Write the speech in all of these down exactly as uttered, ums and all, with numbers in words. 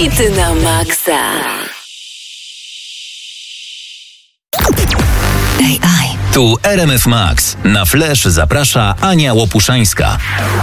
Hity na maksa. A I. Tu R M F Max. Na Flash zaprasza Ania Łopuszańska.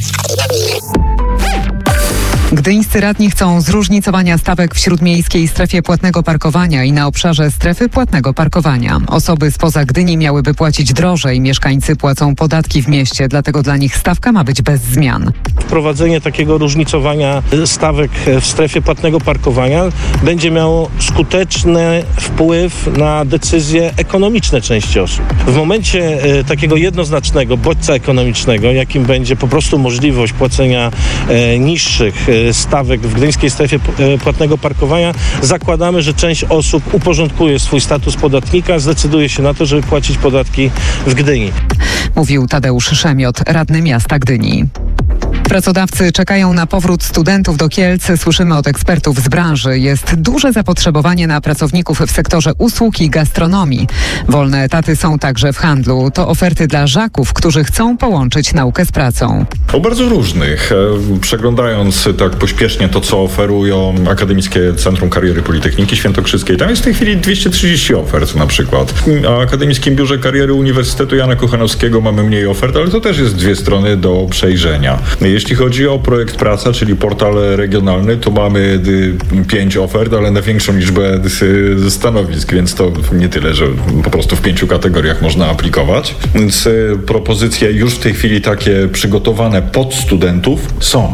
Gdyńscy radni chcą zróżnicowania stawek w śródmiejskiej strefie płatnego parkowania i na obszarze strefy płatnego parkowania. Osoby spoza Gdyni miałyby płacić drożej. Mieszkańcy płacą podatki w mieście, dlatego dla nich stawka ma być bez zmian. Wprowadzenie takiego różnicowania stawek w strefie płatnego parkowania będzie miało skuteczny wpływ na decyzje ekonomiczne części osób. W momencie e, takiego jednoznacznego bodźca ekonomicznego, jakim będzie po prostu możliwość płacenia e, niższych e, stawek w gdyńskiej strefie płatnego parkowania, zakładamy, że część osób uporządkuje swój status podatnika, zdecyduje się na to, żeby płacić podatki w Gdyni. Mówił Tadeusz Szemiot, radny miasta Gdyni. Pracodawcy czekają na powrót studentów do Kielc. Słyszymy od ekspertów z branży. Jest duże zapotrzebowanie na pracowników w sektorze usług i gastronomii. Wolne etaty są także w handlu. To oferty dla żaków, którzy chcą połączyć naukę z pracą. O bardzo różnych. Przeglądając tak pośpiesznie to, co oferują Akademickie Centrum Kariery Politechniki Świętokrzyskiej, tam jest w tej chwili dwieście trzydzieści ofert na przykład. W Akademickim Biurze Kariery Uniwersytetu Jana Kochanowskiego mamy mniej ofert, ale to też jest dwie strony do przejrzenia. Jeśli chodzi o projekt Praca, czyli portal regionalny, to mamy pięć ofert, ale na większą liczbę stanowisk, więc to nie tyle, że po prostu w pięciu kategoriach można aplikować. Więc propozycje już w tej chwili takie przygotowane pod studentów są.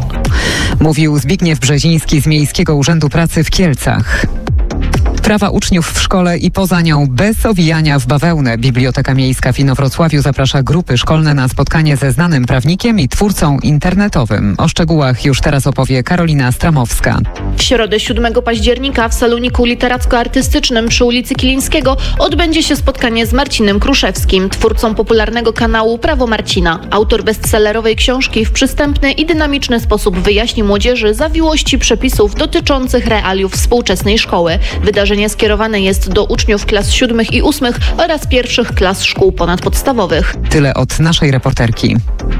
Mówił Zbigniew Brzeziński z Miejskiego Urzędu Pracy w Kielcach. Prawa uczniów w szkole i poza nią bez owijania w bawełnę. Biblioteka Miejska w Inowrocławiu zaprasza grupy szkolne na spotkanie ze znanym prawnikiem i twórcą internetowym. O szczegółach już teraz opowie Karolina Stramowska. W środę siódmego października w saloniku literacko-artystycznym przy ulicy Kilińskiego odbędzie się spotkanie z Marcinem Kruszewskim, twórcą popularnego kanału Prawo Marcina. Autor bestsellerowej książki w przystępny i dynamiczny sposób wyjaśni młodzieży zawiłości przepisów dotyczących realiów współczesnej szkoły. Wydarzenie skierowane jest do uczniów klas siódmych i ósmych oraz pierwszych klas szkół ponadpodstawowych. Tyle od naszej reporterki.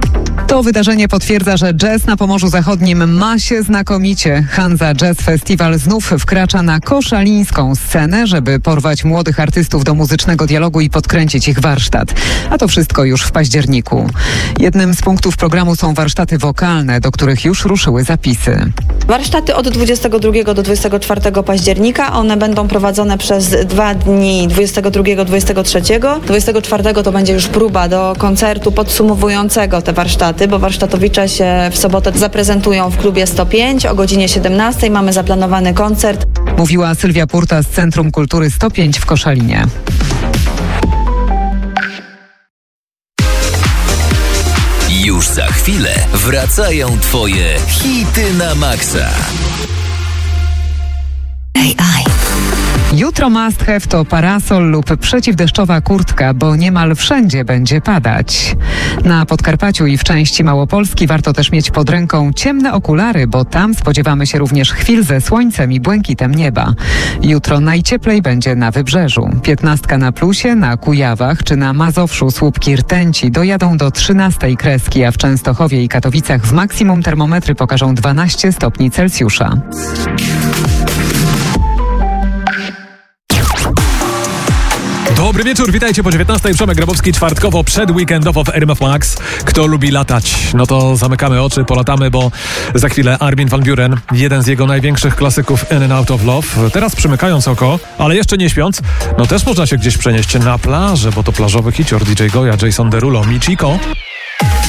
To wydarzenie potwierdza, że jazz na Pomorzu Zachodnim ma się znakomicie. Hanza Jazz Festival znów wkracza na koszalińską scenę, żeby porwać młodych artystów do muzycznego dialogu i podkręcić ich warsztat. A to wszystko już w październiku. Jednym z punktów programu są warsztaty wokalne, do których już ruszyły zapisy. Warsztaty od dwudziestego drugiego do dwudziestego czwartego października. One będą prowadzone przez dwa dni, dwudziestego drugiego do dwudziestego trzeciego. dwudziestego czwartego to będzie już próba do koncertu podsumowującego te warsztaty, bo warsztatowicze się w sobotę zaprezentują w klubie sto pięć o godzinie siedemnastej. Mamy zaplanowany koncert. Mówiła Sylwia Purta z Centrum Kultury sto pięć w Koszalinie. Już za chwilę wracają Twoje hity na maksa. A I. Jutro must have to parasol lub przeciwdeszczowa kurtka, bo niemal wszędzie będzie padać. Na Podkarpaciu i w części Małopolski warto też mieć pod ręką ciemne okulary, bo tam spodziewamy się również chwil ze słońcem i błękitem nieba. Jutro najcieplej będzie na Wybrzeżu. Piętnastka na plusie, na Kujawach czy na Mazowszu słupki rtęci dojadą do trzynastej kreski, a w Częstochowie i Katowicach w maksimum termometry pokażą dwanaście stopni Celsjusza. Dobry wieczór, witajcie po dziewiętnastej. Przemek Grabowski, czwartkowo, przedweekendowo w R M F Max. Kto lubi latać? No to zamykamy oczy, polatamy, bo za chwilę Armin van Buuren, jeden z jego największych klasyków In and Out of Love. Teraz przymykając oko, ale jeszcze nie śpiąc, no też można się gdzieś przenieść na plażę, bo to plażowy hicior D J Goya, Jason Derulo, Michiko.